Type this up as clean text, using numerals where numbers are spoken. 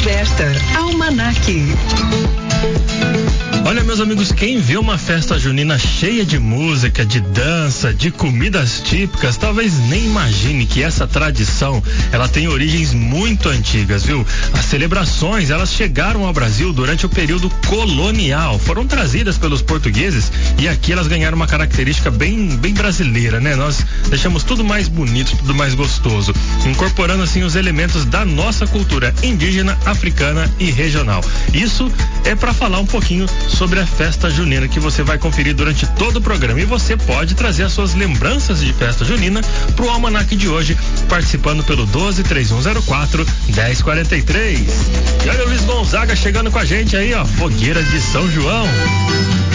Roberta. Almanaque. Olha, meus amigos, quem vê uma festa junina cheia de música, de dança, de comidas típicas, talvez nem imagine que essa tradição, ela tem origens muito antigas, viu? As celebrações, elas chegaram ao Brasil durante o período colonial, foram trazidas pelos portugueses e aqui elas ganharam uma característica bem brasileira, né? Nós deixamos tudo mais bonito, tudo mais gostoso, incorporando assim os elementos da nossa cultura indígena, africana e regional. Isso é para falar um pouquinho sobre a festa junina que você vai conferir durante todo o programa, e você pode trazer as suas lembranças de festa junina pro almanaque de hoje, participando pelo 12-3104-1043. E olha o Luiz Gonzaga chegando com a gente aí, ó, Fogueira de São João.